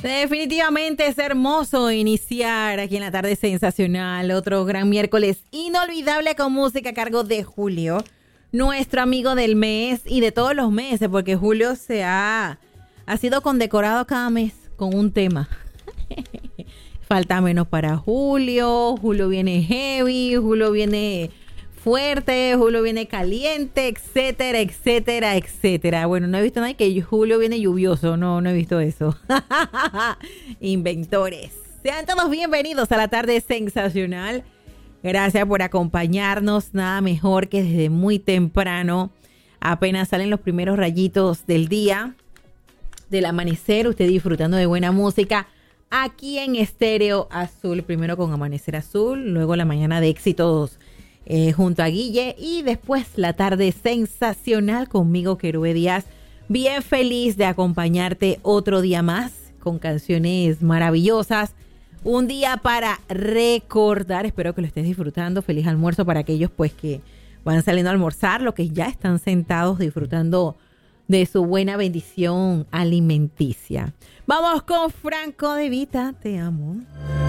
Definitivamente es hermoso iniciar aquí en la tarde sensacional. Otro gran miércoles inolvidable con música a cargo de Julio, nuestro amigo del mes y de todos los meses, porque Julio ha sido condecorado cada mes con un tema. Falta menos para Julio. Julio viene heavy, Julio viene fuerte, Julio viene caliente, etcétera, etcétera, etcétera. Bueno, no he visto nada que Julio viene lluvioso, no he visto eso. Inventores. Sean todos bienvenidos a la tarde sensacional. Gracias por acompañarnos. Nada mejor que desde muy temprano, apenas salen los primeros rayitos del día, del amanecer, usted disfrutando de buena música aquí en Estéreo Azul. Primero con Amanecer Azul, luego la mañana de éxitos junto a Guille y después la tarde sensacional conmigo, Querube Díaz. Bien feliz de acompañarte otro día más con canciones maravillosas. Un día para recordar. Espero que lo estés disfrutando. Feliz almuerzo para aquellos pues que van saliendo a almorzar, los que ya están sentados disfrutando de su buena bendición alimenticia. Vamos con Franco De Vita, te amo.